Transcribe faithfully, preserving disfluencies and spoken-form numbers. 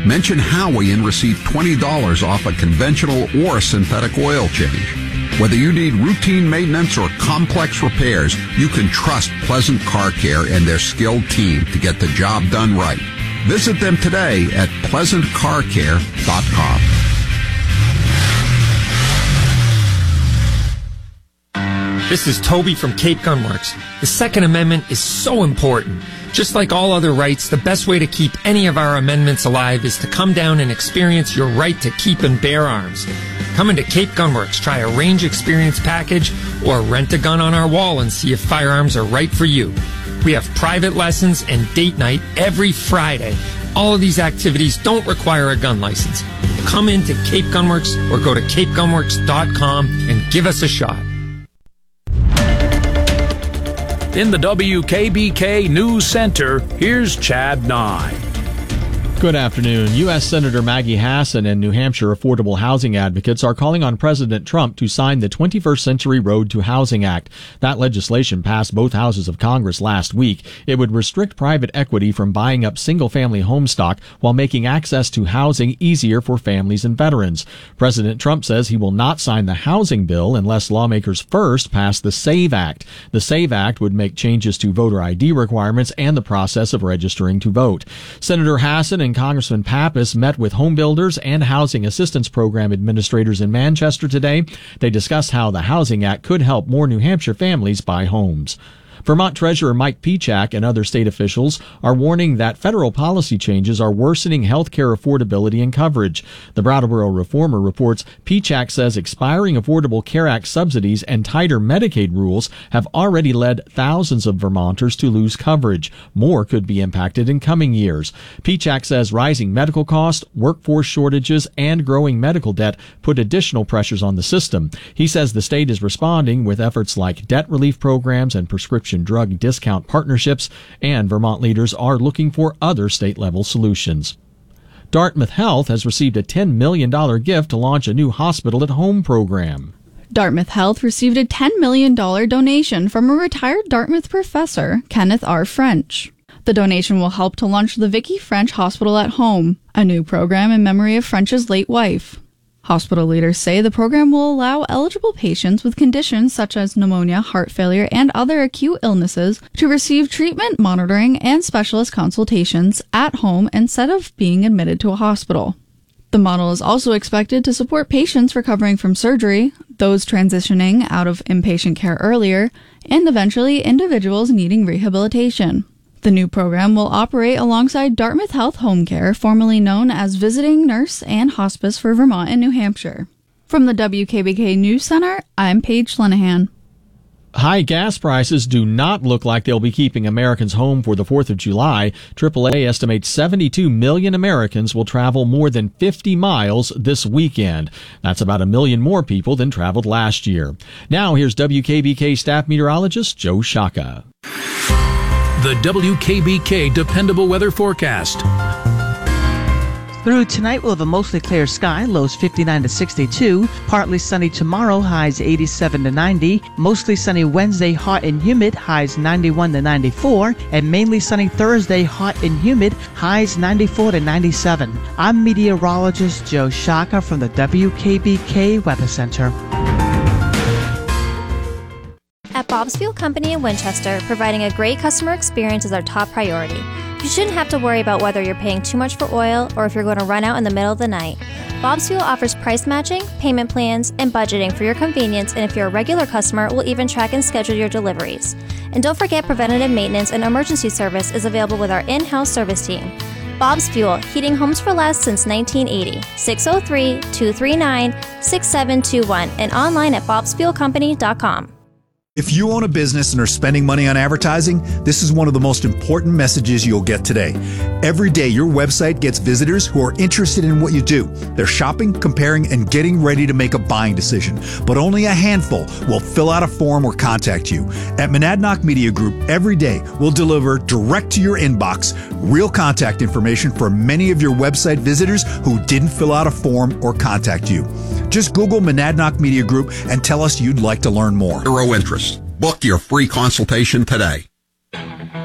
Mention Howie and receive twenty dollars off a conventional or a synthetic oil change. Whether you need routine maintenance or complex repairs, you can trust Pleasant Car Care and their skilled team to get the job done right. Visit them today at pleasant car care dot com. This is Toby from Cape Gun Works. The Second Amendment is so important. Just like all other rights, the best way to keep any of our amendments alive is to come down and experience your right to keep and bear arms. Come into Cape Gun Works, try a range experience package, or rent a gun on our wall and see if firearms are right for you. We have private lessons and date night every Friday. All of these activities don't require a gun license. Come into Cape Gun Works or go to cape gun works dot com and give us a shot. In the W K B K News Center, here's Chad Nye. Good afternoon. U S. Senator Maggie Hassan and New Hampshire affordable housing advocates are calling on President Trump to sign the twenty-first Century Road to Housing Act. That legislation passed both houses of Congress last week. It would restrict private equity from buying up single-family home stock while making access to housing easier for families and veterans. President Trump says he will not sign the housing bill unless lawmakers first pass the SAVE Act. The SAVE Act would make changes to voter I D requirements and the process of registering to vote. Senator Hassan and Congressman Pappas met with home builders and housing assistance program administrators in Manchester today. They discussed how the Housing Act could help more New Hampshire families buy homes. Vermont Treasurer Mike Piechak and other state officials are warning that federal policy changes are worsening health care affordability and coverage. The Brattleboro Reformer reports Piechak says expiring Affordable Care Act subsidies and tighter Medicaid rules have already led thousands of Vermonters to lose coverage. More could be impacted in coming years. Piechak says rising medical costs, workforce shortages, and growing medical debt put additional pressures on the system. He says the state is responding with efforts like debt relief programs and prescription drug discount partnerships, and Vermont leaders are looking for other state-level solutions. Dartmouth Health has received a ten million dollars gift to launch a new hospital-at-home program. Dartmouth Health received a ten million dollars donation from a retired Dartmouth professor, Kenneth R. French. The donation will help to launch the Vicky French Hospital at Home, a new program in memory of French's late wife. Hospital leaders say the program will allow eligible patients with conditions such as pneumonia, heart failure, and other acute illnesses to receive treatment, monitoring, and specialist consultations at home instead of being admitted to a hospital. The model is also expected to support patients recovering from surgery, those transitioning out of inpatient care earlier, and eventually individuals needing rehabilitation. The new program will operate alongside Dartmouth Health Home Care, formerly known as Visiting Nurse and Hospice for Vermont and New Hampshire. From the W K B K News Center, I'm Paige Lenahan. High gas prices do not look like they'll be keeping Americans home for the fourth of July. triple A estimates seventy-two million Americans will travel more than fifty miles this weekend. That's about a million more people than traveled last year. Now here's W K B K staff meteorologist Joe Shaka. The W K B K Dependable Weather Forecast. Through tonight, we'll have a mostly clear sky, lows fifty-nine to sixty-two. Partly sunny tomorrow, highs eighty-seven to ninety. Mostly sunny Wednesday, hot and humid, highs ninety-one to ninety-four. And mainly sunny Thursday, hot and humid, highs ninety-four to ninety-seven. I'm meteorologist Joe Shaka from the W K B K Weather Center. At Bob's Fuel Company in Winchester, providing a great customer experience is our top priority. You shouldn't have to worry about whether you're paying too much for oil or if you're going to run out in the middle of the night. Bob's Fuel offers price matching, payment plans, and budgeting for your convenience, and if you're a regular customer, we'll even track and schedule your deliveries. And don't forget, preventative maintenance and emergency service is available with our in-house service team. Bob's Fuel, heating homes for less since nineteen eighty. six oh three, two three nine, six seven two one and online at bobs fuel company dot com. If you own a business and are spending money on advertising, this is one of the most important messages you'll get today. Every day, your website gets visitors who are interested in what you do. They're shopping, comparing, and getting ready to make a buying decision. But only a handful will fill out a form or contact you. At Monadnock Media Group, every day, we'll deliver direct to your inbox real contact information for many of your website visitors who didn't fill out a form or contact you. Just Google Monadnock Media Group and tell us you'd like to learn more. Zero interest. Book your free consultation today.